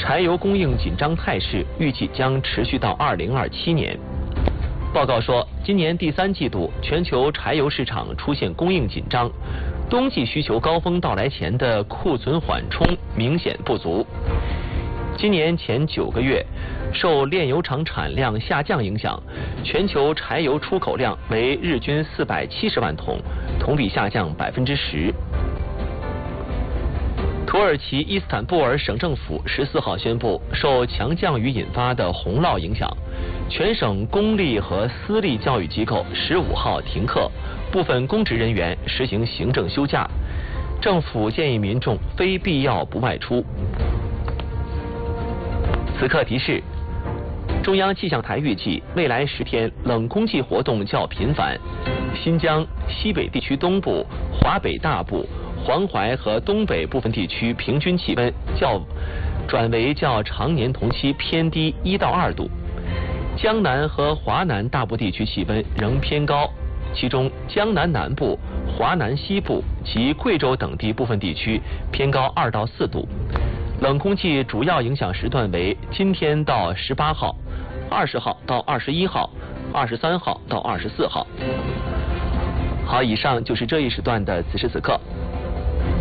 柴油供应紧张态势预计将持续到2027年。报告说，今年第3季度全球柴油市场出现供应紧张，冬季需求高峰到来前的库存缓冲明显不足。今年前9个月，受炼油厂产量下降影响，全球柴油出口量为日均470万桶，同比下降10%。土耳其伊斯坦布尔省政府14号宣布，受强降雨引发的洪涝影响，全省公立和私立教育机构15号停课，部分公职人员实行行政休假。政府建议民众非必要不外出。此刻提示：中央气象台预计，未来10天冷空气活动较频繁，新疆、西北地区东部、华北大部、黄淮和东北部分地区平均气温转为较常年同期偏低1到2度，江南和华南大部地区气温仍偏高，其中江南南部、华南西部及贵州等地部分地区偏高2到4度。冷空气主要影响时段为今天到18号、20号到21号、23号到24号。好，以上就是这一时段的此时此刻。